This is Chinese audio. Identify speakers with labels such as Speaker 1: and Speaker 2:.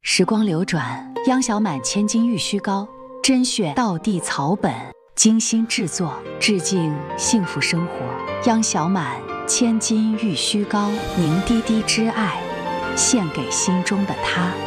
Speaker 1: 时光流转，央小满千金玉虚膏，甄选道地草本，精心制作，致敬幸福生活。央小满千金玉虚膏，凝滴滴之爱，献给心中的他。